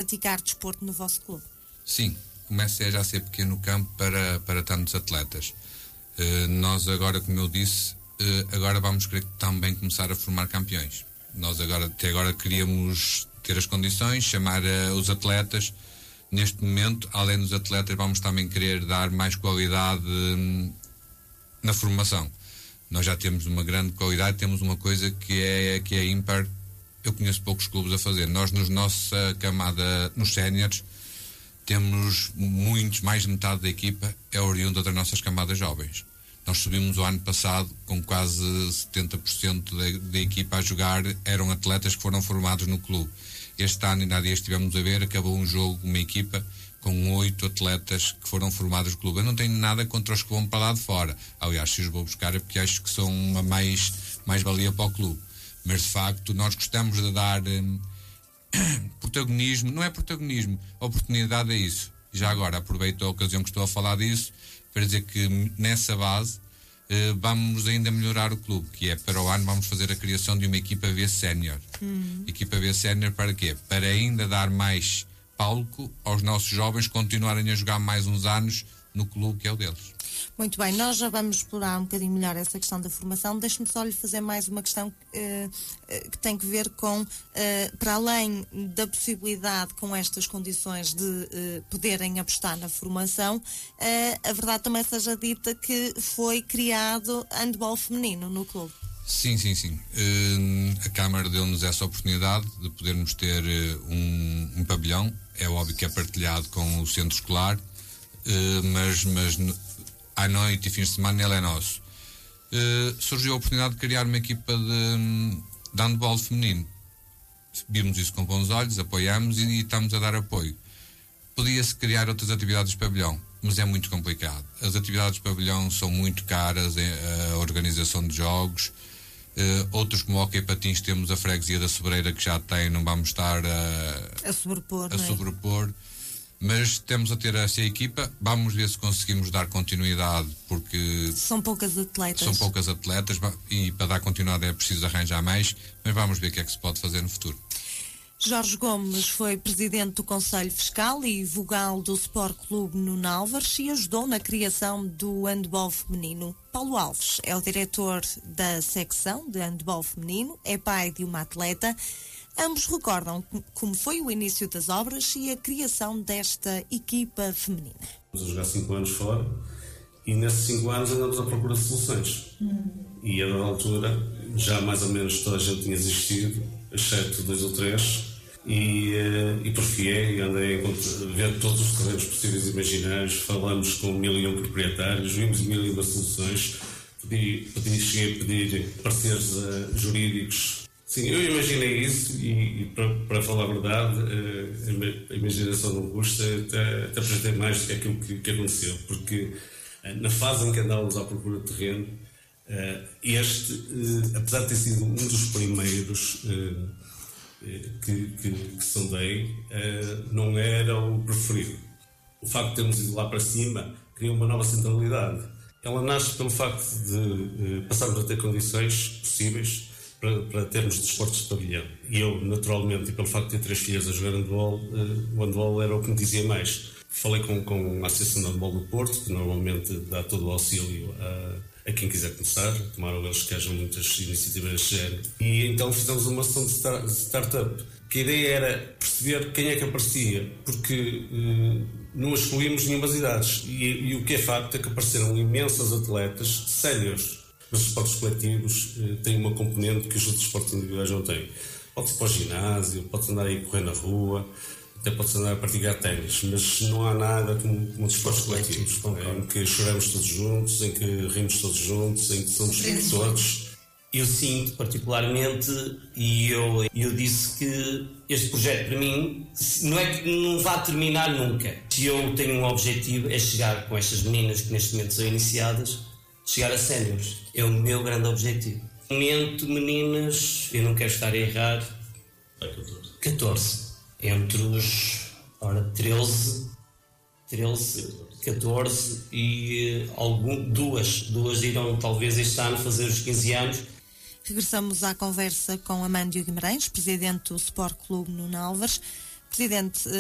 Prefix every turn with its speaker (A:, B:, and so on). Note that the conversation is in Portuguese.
A: praticar desporto no vosso clube?
B: Sim, começa já a ser pequeno o campo para tantos atletas. Nós agora, como eu disse, agora vamos querer também começar a formar campeões. Nós até agora queríamos ter as condições, chamar os atletas. Neste momento, além dos atletas, vamos também querer dar mais qualidade na formação. Nós já temos uma grande qualidade, temos uma coisa que é ímpar. Eu conheço poucos clubes a fazer. Nós, nossa camada, nos séniores, temos muitos, mais de metade da equipa é oriunda das nossas camadas jovens. Nós subimos o ano passado com quase 70% da equipa a jogar, eram atletas que foram formados no clube. Este ano, ainda há dias estivemos a ver, acabou um jogo, uma equipa com 8 atletas que foram formados no clube. Eu não tenho nada contra os que vão para lá de fora. Aliás, se os vou buscar é porque acho que são uma mais-valia para o clube. Mas, de facto, nós gostamos de dar protagonismo, não é protagonismo, a oportunidade é isso. Já agora, aproveito a ocasião que estou a falar disso para dizer que nessa base vamos ainda melhorar o clube, que é para o ano vamos fazer a criação de uma equipa B sénior. Equipa B sénior para quê? Para ainda dar mais palco aos nossos jovens continuarem a jogar mais uns anos no clube que é o deles.
A: Muito bem, nós já vamos explorar um bocadinho melhor essa questão da formação. Deixe-me só lhe fazer mais uma questão que tem que ver com, para além da possibilidade com estas condições de poderem apostar na formação, a verdade também seja dita que foi criado handball feminino no clube.
B: Sim. A Câmara deu-nos essa oportunidade de podermos ter um pavilhão. É óbvio que é partilhado com o centro escolar, mas à noite e fins de semana ele é nosso. Surgiu a oportunidade de criar uma equipa de handball feminino. Vimos isso com bons olhos, apoiamos e estamos a dar apoio. Podia-se criar outras atividades de pavilhão, mas é muito complicado. As atividades de pavilhão são muito caras, a organização de jogos. Outros como o hóquei patins, temos a freguesia da Sobreira que já tem, não vamos estar a sobrepor. Mas temos a ter essa equipa, vamos ver se conseguimos dar continuidade, porque
A: são poucas atletas
B: e para dar continuidade é preciso arranjar mais, mas vamos ver o que é que se pode fazer no futuro.
A: Jorge Gomes foi presidente do Conselho Fiscal e vogal do Sport Clube no Álvares e ajudou na criação do handball feminino. Paulo Alves é o diretor da secção de handball feminino, é pai de uma atleta. Ambos recordam como foi o início das obras e a criação desta equipa feminina.
C: Estamos a jogar 5 anos fora e nesses 5 anos andamos à procura de soluções. E a dada altura já mais ou menos toda a gente tinha desistido, exceto 2 ou 3, e porfiei e andei a ver todos os terrenos possíveis e imaginários, falamos com 1001 proprietários, vimos 1001 soluções, cheguei a pedir parceiros jurídicos. Sim, eu imaginei isso e para falar a verdade, a imaginação não custa, até apresentei mais do que aquilo que aconteceu, porque na fase em que andávamos à procura de terreno, apesar de ter sido um dos primeiros que sondei, não era o preferido. O facto de termos ido lá para cima cria uma nova centralidade. Ela nasce pelo facto de passarmos a ter condições possíveis para termos desportos de pavilhão. E eu, naturalmente, e pelo facto de ter 3 filhas a jogar handball, o handball era o que me dizia mais. Falei com a Associação de Handball do Porto, que normalmente dá todo o auxílio a quem quiser começar, tomaram eles que hajam muitas iniciativas deste género. E então fizemos uma ação de startup, que a ideia era perceber quem é que aparecia, porque não excluímos nenhumas idades. E o que é facto é que apareceram imensas atletas séniores. Os esportes coletivos têm uma componente que os outros esportes individuais não têm. Pode-se ir para o ginásio, pode-se andar aí correr na rua, até pode-se andar a praticar ténis, mas não há nada como os esportes coletivos, em que choramos todos juntos, em que rimos todos juntos, em que somos todos.
D: Eu sinto particularmente, e eu disse que este projeto para mim não é que não vá terminar nunca. Se eu tenho um objetivo é chegar com estas meninas que neste momento são iniciadas, chegar a séniores. É o meu grande objetivo. No momento, meninas, eu não quero estar a errar, 14. Entre os 13, 14 e duas irão talvez este ano fazer os 15 anos.
A: Regressamos à conversa com Amândio Guimarães, presidente do Sport Clube no Álvares. Presidente,